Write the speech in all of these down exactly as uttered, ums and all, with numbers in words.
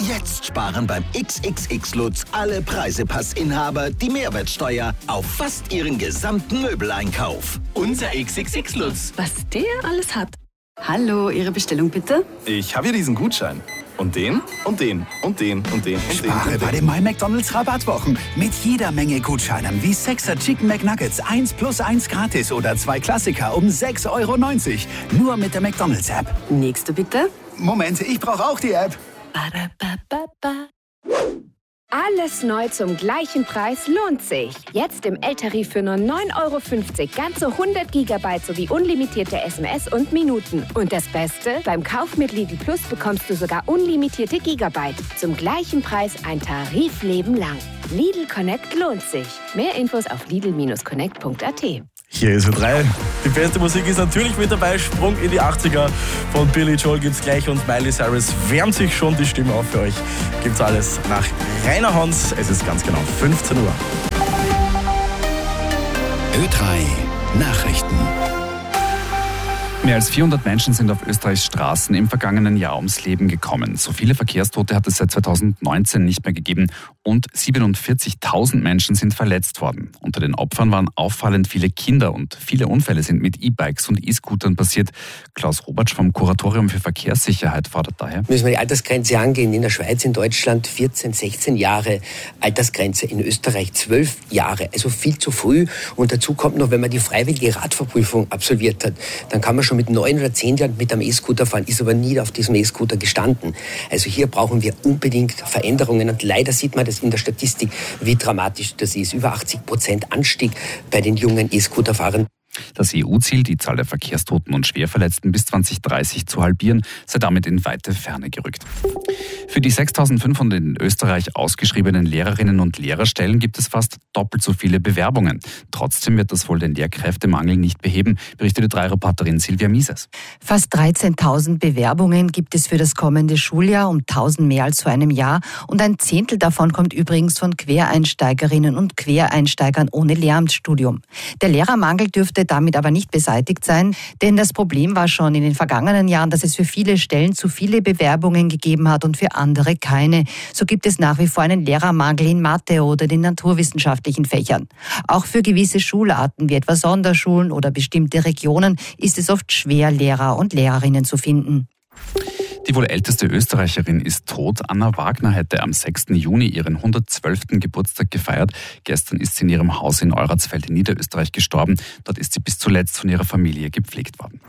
Jetzt sparen beim X X X Lutz alle Preisepassinhaber die Mehrwertsteuer auf fast ihren gesamten Möbeleinkauf. Unser X X X Lutz. Was der alles hat. Hallo, Ihre Bestellung bitte? Ich habe hier diesen Gutschein. Und den, und den, und den, und den, und den. Spare bei den My McDonald's Rabattwochen. Mit jeder Menge Gutscheinen wie sechser Chicken McNuggets eins plus eins gratis oder zwei Klassiker um sechs Euro neunzig. Nur mit der McDonald's App. Nächste bitte. Moment, ich brauche auch die App. Alles neu zum gleichen Preis lohnt sich. Jetzt im L-Tarif für nur neun Euro fünfzig ganze hundert Gigabyte sowie unlimitierte S M S und Minuten. Und das Beste? Beim Kauf mit Lidl Plus bekommst du sogar unlimitierte Gigabyte. Zum gleichen Preis ein Tarifleben lang. Lidl Connect lohnt sich. Mehr Infos auf lidl Connect Punkt a t. Hier ist Ö drei. Die beste Musik ist natürlich mit dabei. Sprung in die achtziger. Von Billy Joel gibt's gleich und Miley Cyrus wärmt sich schon die Stimme auf für euch. Gibt's alles nach Rainer Hans. Es ist ganz genau fünfzehn Uhr. Ö drei Nachrichten. Mehr als vierhundert Menschen sind auf Österreichs Straßen im vergangenen Jahr ums Leben gekommen. So viele Verkehrstote hat es seit zweitausendneunzehn nicht mehr gegeben und siebenundvierzigtausend Menschen sind verletzt worden. Unter den Opfern waren auffallend viele Kinder und viele Unfälle sind mit E-Bikes und E-Scootern passiert. Klaus Robertsch vom Kuratorium für Verkehrssicherheit fordert daher: Müssen wir die Altersgrenze angehen. In der Schweiz, in Deutschland vierzehn, sechzehn Jahre Altersgrenze, in Österreich zwölf Jahre. Also viel zu früh. Und dazu kommt noch, wenn man die freiwillige Radfahrprüfung absolviert hat, dann kann man schon mit neun oder zehn Jahren mit einem E-Scooter fahren, ist aber nie auf diesem E-Scooter gestanden. Also hier brauchen wir unbedingt Veränderungen und leider sieht man das in der Statistik, wie dramatisch das ist. Über achtzig Prozent Anstieg bei den jungen E-Scooter-Fahrern. Das E U-Ziel, die Zahl der Verkehrstoten und Schwerverletzten bis zwanzig dreißig zu halbieren, sei damit in weite Ferne gerückt. Für die sechstausendfünfhundert in Österreich ausgeschriebenen Lehrerinnen und Lehrerstellen gibt es fast doppelt so viele Bewerbungen. Trotzdem wird das wohl den Lehrkräftemangel nicht beheben, berichtete drei Reporterin Silvia Mises. Fast dreizehntausend Bewerbungen gibt es für das kommende Schuljahr, um tausend mehr als vor einem Jahr. Und ein Zehntel davon kommt übrigens von Quereinsteigerinnen und Quereinsteigern ohne Lehramtsstudium. Der Lehrermangel dürfte damit aber nicht beseitigt sein, denn das Problem war schon in den vergangenen Jahren, dass es für viele Stellen zu viele Bewerbungen gegeben hat und für andere keine. So gibt es nach wie vor einen Lehrermangel in Mathe oder den naturwissenschaftlichen Fächern. Auch für gewisse Schularten wie etwa Sonderschulen oder bestimmte Regionen ist es oft schwer, Lehrer und Lehrerinnen zu finden. Die wohl älteste Österreicherin ist tot. Anna Wagner hätte am sechsten Juni ihren hundertzwölften Geburtstag gefeiert. Gestern ist sie in ihrem Haus in Euratsfeld in Niederösterreich gestorben. Dort ist sie bis zuletzt von ihrer Familie gepflegt worden.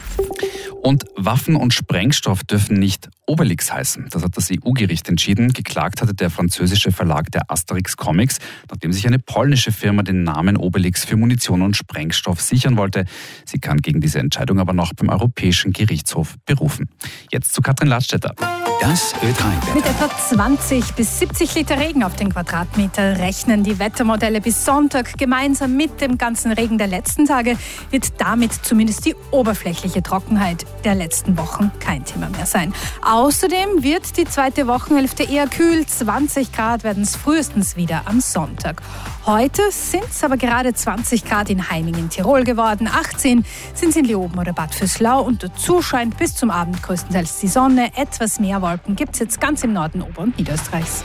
Und Waffen und Sprengstoff dürfen nicht Obelix heißen. Das hat das E U-Gericht entschieden. Geklagt hatte der französische Verlag der Asterix Comics, nachdem sich eine polnische Firma den Namen Obelix für Munition und Sprengstoff sichern wollte. Sie kann gegen diese Entscheidung aber noch beim Europäischen Gerichtshof berufen. Jetzt zu Katrin Ladstätter. Das Ö drei. Mit etwa zwanzig bis siebzig Liter Regen auf den Quadratmeter rechnen die Wettermodelle bis Sonntag. Gemeinsam mit dem ganzen Regen der letzten Tage wird damit zumindest die oberflächliche Trockenheit der letzten Wochen kein Thema mehr sein. Außerdem wird die zweite Wochenhälfte eher kühl. zwanzig Grad werden es frühestens wieder am Sonntag. Heute sind es aber gerade zwanzig Grad in Heiming in Tirol geworden. achtzehn sind es in Leoben oder Bad Vöslau und dazu scheint bis zum Abend größtenteils die Sonne. Etwas mehr Wolken gibt es jetzt ganz im Norden Ober- und Niederösterreichs.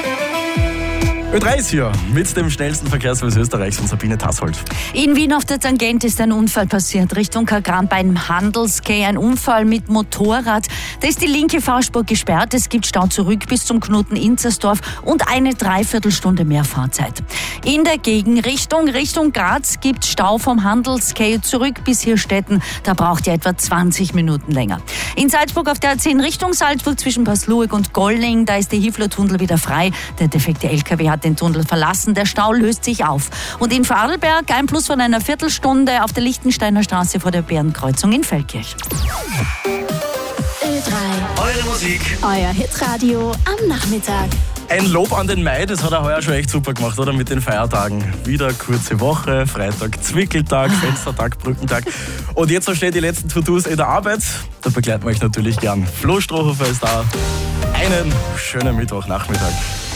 Ö drei ist hier mit dem schnellsten Verkehrsfluss Österreichs von Sabine Tassold. In Wien auf der Tangent ist ein Unfall passiert, Richtung Kagran beim Handelsquai. Ein Unfall mit Motorrad. Da ist die linke Fahrspur gesperrt. Es gibt Stau zurück bis zum Knoten Inzersdorf und eine Dreiviertelstunde mehr Fahrzeit. In der Gegenrichtung, Richtung Graz, gibt Stau vom Handelsquai zurück bis Hirstetten. Da braucht ihr etwa zwanzig Minuten länger. In Salzburg auf der A zehn Richtung Salzburg zwischen Pasluig und Golling, da ist der Hifler-Tunnel wieder frei. Der defekte L K W hat den Tunnel verlassen. Der Stau löst sich auf. Und in Vorarlberg ein Plus von einer Viertelstunde auf der Lichtensteiner Straße vor der Bärenkreuzung in Feldkirch. Ö drei. Eure Musik. Euer Hitradio am Nachmittag. Ein Lob an den Mai, das hat er heuer schon echt super gemacht, oder? Mit den Feiertagen. Wieder kurze Woche, Freitag Zwickeltag, Fenstertag, Brückentag. Und jetzt so stehen die letzten To-Dos in der Arbeit. Da begleiten wir euch natürlich gern. Flo Strohhofer ist da. Einen schönen Mittwochnachmittag.